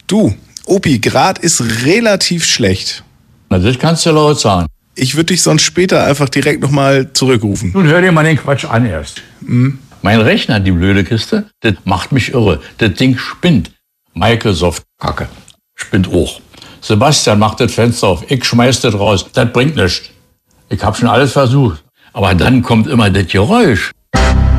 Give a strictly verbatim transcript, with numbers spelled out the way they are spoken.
Du, Opi, Grad ist relativ schlecht. Na, das kannst du laut sagen. Ich würde dich sonst später einfach direkt nochmal zurückrufen. Nun hör dir mal den Quatsch an erst. Hm? Mein Rechner, die blöde Kiste, das macht mich irre. Das Ding spinnt. Microsoft-Kacke. Spinnt auch. Sebastian macht das Fenster auf. Ich schmeiß das raus. Das bringt nichts. Ich hab schon alles versucht. Aber dann kommt immer das Geräusch.